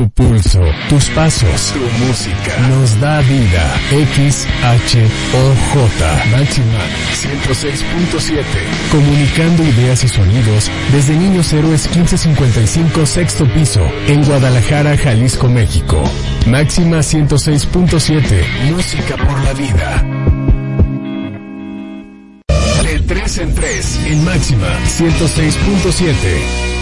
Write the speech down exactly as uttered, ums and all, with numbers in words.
Tu pulso, tus pasos, tu música nos da vida. X H O J Máxima ciento seis punto siete. Comunicando ideas y sonidos desde Niños Héroes quince cincuenta y cinco, sexto piso, en Guadalajara, Jalisco, México. Máxima ciento seis punto siete. Música por la vida. De tres en tres, en Máxima ciento seis punto siete.